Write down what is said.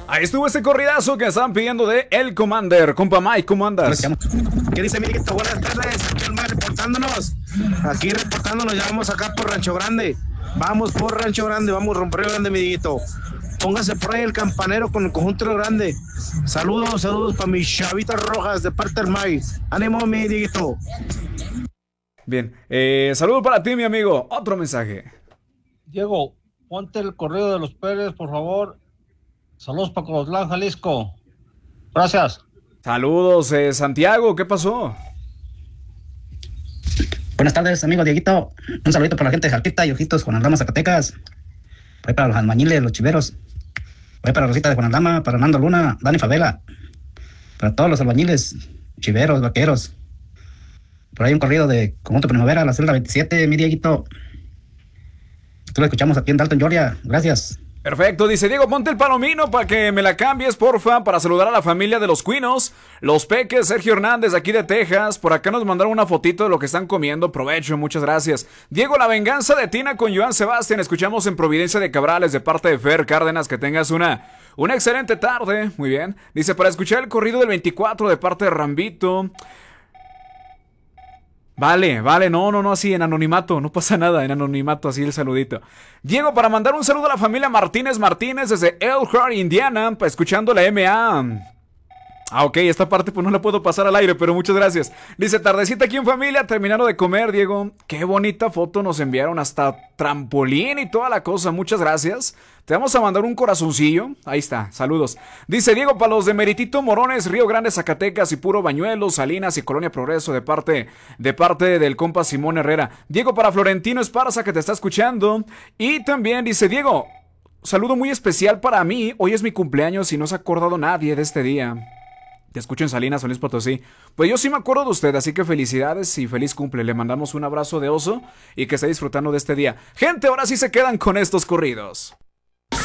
Ahí estuvo ese corridazo que estaban pidiendo de El Commander. Compa Mike, ¿cómo andas? ¿Qué dice, mi amiguito? Buenas tardes, aquí el Mike reportándonos. Aquí reportándonos, ya vamos acá por Rancho Grande. Vamos por Rancho Grande, vamos romper grande, mi amiguito. Póngase por ahí el campanero con el conjunto grande. Saludos, saludos para mis chavitas rojas de parte del Mike. Ánimo, mi amiguito. Bien, saludo para ti, mi amigo. Otro mensaje. Diego, ponte el corrido de los Pérez, por favor. Saludos para Cotlán, Jalisco. Gracias. Saludos, Santiago, ¿qué pasó? Buenas tardes, amigo Dieguito. Un saludito para la gente de Jalquita y Ojitos, Juan Aldama, Zacatecas. Voy para los albañiles, los chiveros. Voy para Rosita de Juan Aldama, para Hernando Luna, Dani Favela. Para todos los albañiles, chiveros, vaqueros. Por ahí un corrido de Conjunto Primavera, la celda 27, mi Dieguito. Tú lo escuchamos aquí en Dalton, Georgia. Gracias. Perfecto, dice Diego, ponte el palomino para que me la cambies, porfa, para saludar a la familia de los Cuinos, los Peques, Sergio Hernández, aquí de Texas. Por acá nos mandaron una fotito de lo que están comiendo, provecho, muchas gracias. Diego, la venganza de Tina con Joan Sebastián, escuchamos en Providencia de Cabrales de parte de Fer Cárdenas, que tengas una excelente tarde, muy bien. Dice, para escuchar el corrido del 24 de parte de Rambito. Vale, no, así en anonimato, no pasa nada, en anonimato, así el saludito. Diego, para mandar un saludo a la familia Martínez desde Elkhart, Indiana, escuchando la MA. Ok, esta parte pues no la puedo pasar al aire, pero muchas gracias. Dice, tardecita aquí en familia, terminando de comer, Diego. Qué bonita foto nos enviaron, hasta trampolín y toda la cosa, muchas gracias. Te vamos a mandar un corazoncillo, ahí está, saludos. Dice Diego, para los de Meritito, Morones, Río Grande, Zacatecas y Puro Bañuelos, Salinas y Colonia Progreso de parte del compa Simón Herrera. Diego, para Florentino Esparza, que te está escuchando. Y también dice, Diego, saludo muy especial para mí, hoy es mi cumpleaños y no se ha acordado nadie de este día. Te escucho en Salinas, San Luis Potosí. Pues yo sí me acuerdo de usted, así que felicidades y feliz cumple. Le mandamos un abrazo de oso y que esté disfrutando de este día. Gente, ahora sí se quedan con estos corridos.